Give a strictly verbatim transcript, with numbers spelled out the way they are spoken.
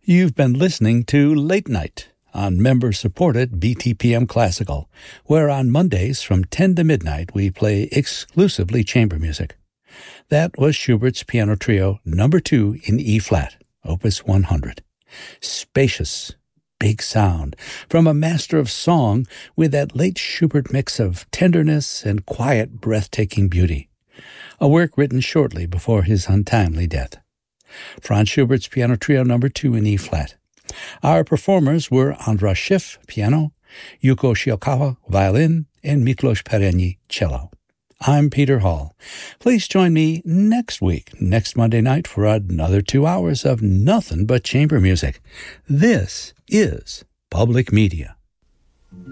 You've been listening to Late Night on member-supported B T P M Classical, where on Mondays from ten to midnight we play exclusively chamber music. That was Schubert's Piano Trio number two in E-flat, Opus one hundred. Spacious, big sound from a master of song with that late Schubert mix of tenderness and quiet, breathtaking beauty. A work written shortly before his untimely death. Franz Schubert's Piano Trio number two in E-flat. Our performers were Andras Schiff, piano, Yuko Shiokawa, violin, and Miklos Perenyi, cello. I'm Peter Hall. Please join me next week, next Monday night, for another two hours of nothing but chamber music. This is Public Media.